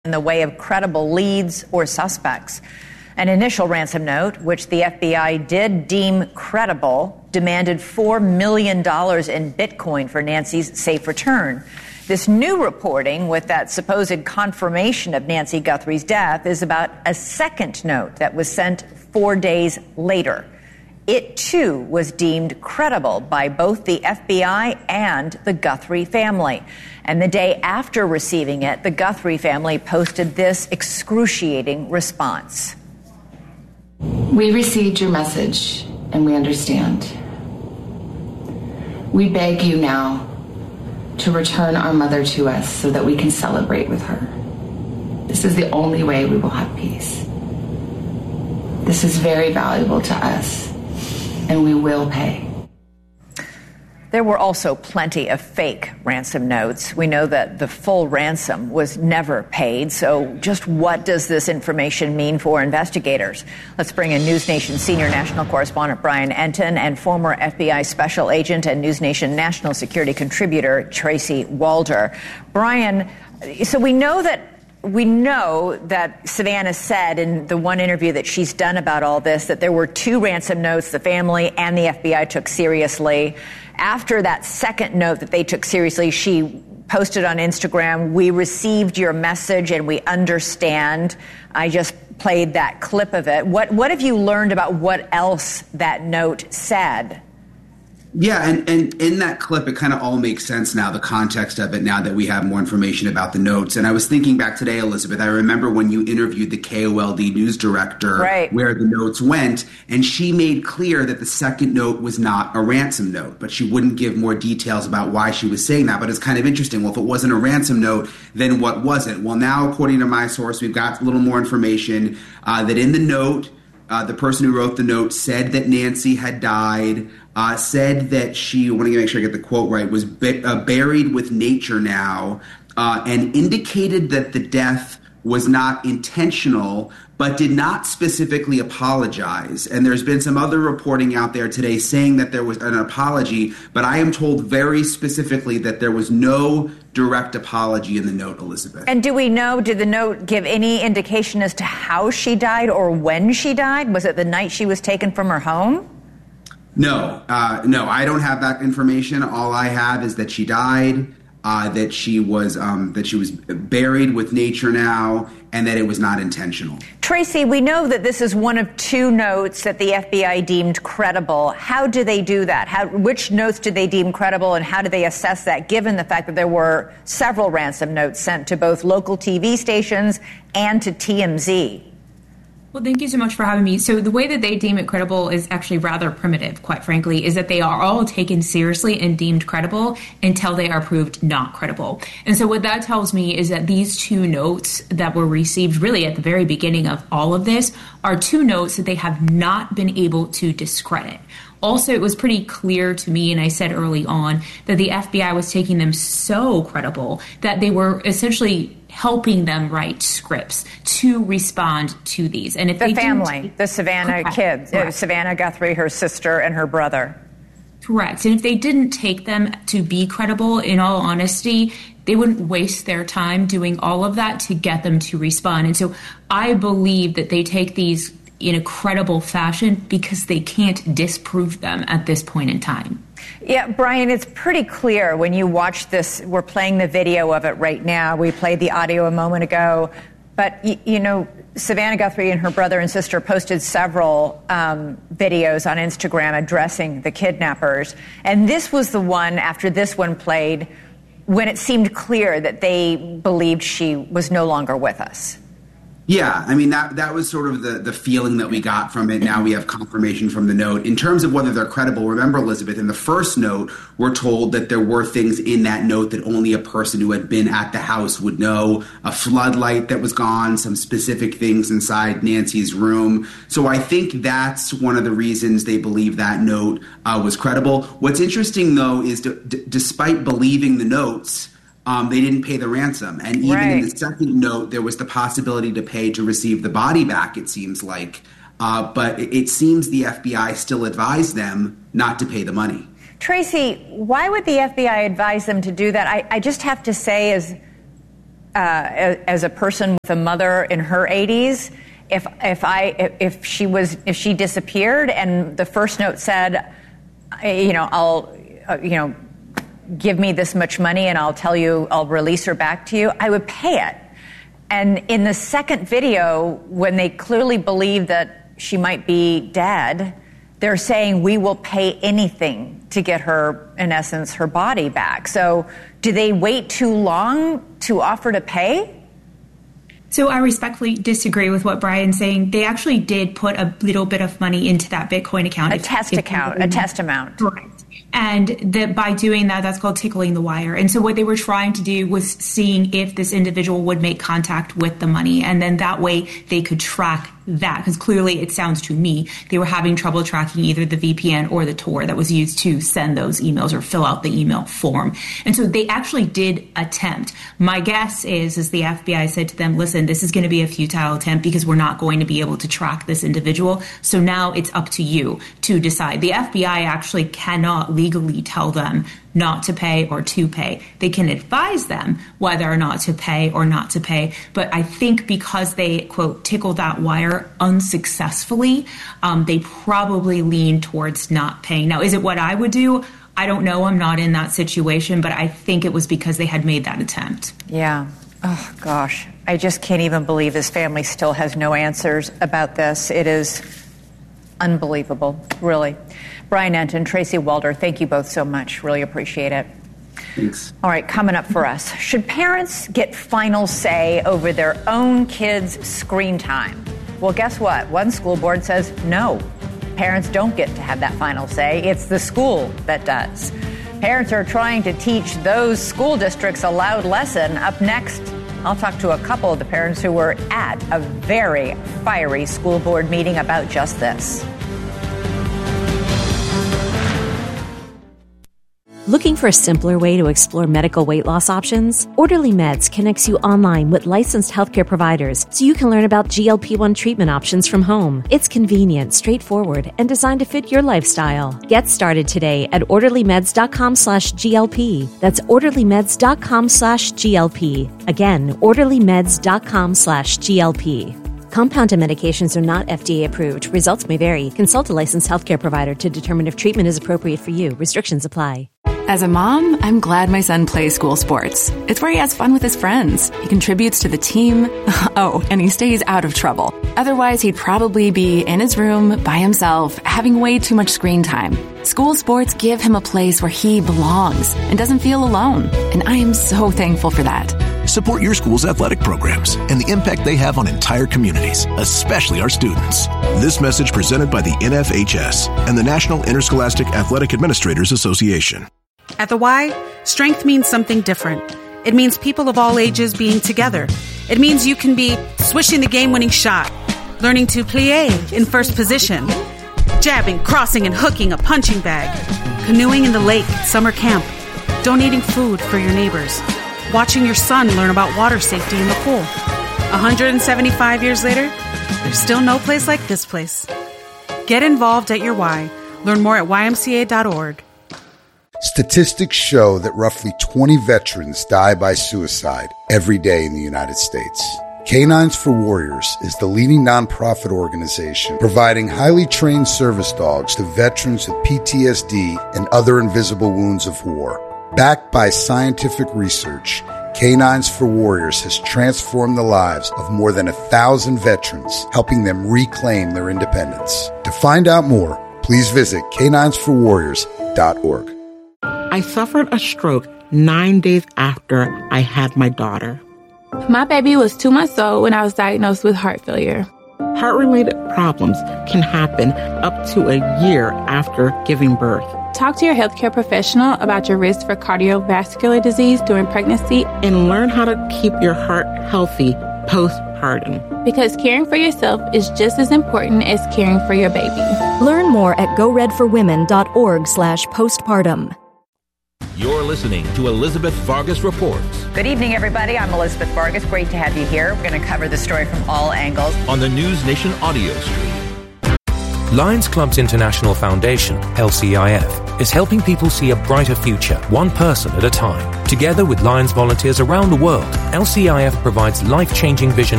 in the way of credible leads or suspects. An initial ransom note, which the FBI did deem credible, demanded $4 million in Bitcoin for Nancy's safe return. This new reporting, with that supposed confirmation of Nancy Guthrie's death, is about a second note that was sent 4 days later. It, too, was deemed credible by both the FBI and the Guthrie family. And the day after receiving it, the Guthrie family posted this excruciating response. We received your message, and we understand. We beg you now to return our mother to us so that we can celebrate with her. This is the only way we will have peace. This is very valuable to us, and we will pay. There were also plenty of fake ransom notes. We know that the full ransom was never paid. So just what does this information mean for investigators? Let's bring in NewsNation senior national correspondent Brian Entin and former FBI special agent and NewsNation national security contributor Tracy Walder. Brian, so we know that Savannah said in the one interview that she's done about all this that there were 2 ransom notes the family and the FBI took seriously. After that second note that they took seriously, she posted on Instagram, "We received your message and we understand." I just played that clip of it. What have you learned about what else that note said? Yeah, and in that clip, it kind of all makes sense now, the context of it, now that we have more information about the notes. And I was thinking back today, Elizabeth, I remember when you interviewed the KOLD news director, right, where the notes went, and she made clear that the second note was not a ransom note, but she wouldn't give more details about why she was saying that. But it's kind of interesting. Well, if it wasn't a ransom note, then what was it? Well, now, according to my source, we've got a little more information that in the note, the person who wrote the note said that Nancy had died, said that she, I want to make sure I get the quote right, was buried with nature now, and indicated that the death was not intentional, but did not specifically apologize. And there's been some other reporting out there today saying that there was an apology, but I am told very specifically that there was no direct apology in the note, Elizabeth. And do we know, did the note give any indication as to how she died or when she died? Was it the night she was taken from her home? No, I don't have that information. All I have is that she died, that she was buried with nature now, and that it was not intentional. Tracy, we know that this is one of 2 notes that the FBI deemed credible. How do they do that? Which notes did they deem credible, and how do they assess that, given the fact that there were several ransom notes sent to both local TV stations and to TMZ? Well, thank you so much for having me. So the way that they deem it credible is actually rather primitive, quite frankly, is that they are all taken seriously and deemed credible until they are proved not credible. And so what that tells me is that these 2 notes that were received really at the very beginning of all of this are 2 notes that they have not been able to discredit. Also, it was pretty clear to me, and I said early on, that the FBI was taking them so credible that they were essentially helping them write scripts to respond to these. And if the family, the Savannah kids, Savannah Guthrie, her sister, and her brother. Correct. And if they didn't take them to be credible, in all honesty, they wouldn't waste their time doing all of that to get them to respond. And so I believe that they take these in a credible fashion because they can't disprove them at this point in time. Yeah, Brian, it's pretty clear when you watch this. We're playing the video of it right now. We played the audio a moment ago. But, you know, Savannah Guthrie and her brother and sister posted several videos on Instagram addressing the kidnappers. And this was the one, after this one played, when it seemed clear that they believed she was no longer with us. Yeah, I mean, that was sort of the feeling that we got from it. Now we have confirmation from the note. In terms of whether they're credible, remember, Elizabeth, in the first note, we're told that there were things in that note that only a person who had been at the house would know. A floodlight that was gone, some specific things inside Nancy's room. So I think that's one of the reasons they believe that note was credible. What's interesting, though, is despite believing the notes, they didn't pay the ransom. And even in the second note, there was the possibility to pay to receive the body back, it seems like. But it seems the FBI still advised them not to pay the money. Tracy, why would the FBI advise them to do that? I just have to say, as as a person with a mother in her 80s, if she disappeared and the first note said, I'll give me this much money and I'll release her back to you, I would pay it. And in the second video, when they clearly believe that she might be dead, they're saying we will pay anything to get her, in essence, her body back. So do they wait too long to offer to pay? So I respectfully disagree with what Brian's saying. They actually did put a little bit of money into that Bitcoin account. A test amount. Correct. And by doing that, that's called tickling the wire. And so what they were trying to do was seeing if this individual would make contact with the money. And then that way they could track that, because clearly it sounds to me they were having trouble tracking either the VPN or the Tor that was used to send those emails or fill out the email form. And so they actually did attempt. My guess is the FBI said to them, listen, this is going to be a futile attempt because we're not going to be able to track this individual. So now it's up to you to decide. The FBI actually cannot legally tell them not to pay or to pay. They can advise them whether or not to pay or not to pay. But I think because they, quote, tickled that wire unsuccessfully, they probably lean towards not paying. Now, is it what I would do? I don't know. I'm not in that situation, but I think it was because they had made that attempt. Yeah. Oh, gosh. I just can't even believe this family still has no answers about this. It is unbelievable, really. Brian Entin, Tracy Walder, thank you both so much. Really appreciate it. Thanks. All right, coming up for us. Should parents get final say over their own kids' screen time? Well, guess what? One school board says no. Parents don't get to have that final say. It's the school that does. Parents are trying to teach those school districts a loud lesson. Up next, I'll talk to a couple of the parents who were at a very fiery school board meeting about just this. Looking for a simpler way to explore medical weight loss options? Orderly Meds connects you online with licensed healthcare providers so you can learn about GLP-1 treatment options from home. It's convenient, straightforward, and designed to fit your lifestyle. Get started today at orderlymeds.com/GLP. That's orderlymeds.com/GLP. Again, orderlymeds.com/GLP. Compounded medications are not FDA approved. Results may vary. Consult a licensed healthcare provider to determine if treatment is appropriate for you. Restrictions apply. As a mom, I'm glad my son plays school sports. It's where he has fun with his friends. He contributes to the team. Oh, and he stays out of trouble. Otherwise, he'd probably be in his room by himself, having way too much screen time. School sports give him a place where he belongs and doesn't feel alone. And I am so thankful for that. Support your school's athletic programs and the impact they have on entire communities, especially our students. This message presented by the NFHS and the National Interscholastic Athletic Administrators Association. At the Y, strength means something different. It means people of all ages being together. It means you can be swishing the game-winning shot, learning to plie in first position, jabbing, crossing, and hooking a punching bag, canoeing in the lake at summer camp, donating food for your neighbors, watching your son learn about water safety in the pool. 175 years later, there's still no place like this place. Get involved at your Y. Learn more at ymca.org. Statistics show that roughly 20 veterans die by suicide every day in the United States. Canines for Warriors is the leading nonprofit organization providing highly trained service dogs to veterans with PTSD and other invisible wounds of war. Backed by scientific research, Canines for Warriors has transformed the lives of more than 1,000 veterans, helping them reclaim their independence. To find out more, please visit caninesforwarriors.org. I suffered a stroke 9 days after I had my daughter. My baby was 2 months old when I was diagnosed with heart failure. Heart-related problems can happen up to a year after giving birth. Talk to your healthcare professional about your risk for cardiovascular disease during pregnancy and learn how to keep your heart healthy postpartum. Because caring for yourself is just as important as caring for your baby. Learn more at goredforwomen.org/postpartum. You're listening to Elizabeth Vargas Reports. Good evening, everybody. I'm Elizabeth Vargas. Great to have you here. We're going to cover the story from all angles on the News Nation audio stream. Lions Clubs International Foundation, LCIF, is helping people see a brighter future, one person at a time. Together with Lions volunteers around the world, LCIF provides life-changing vision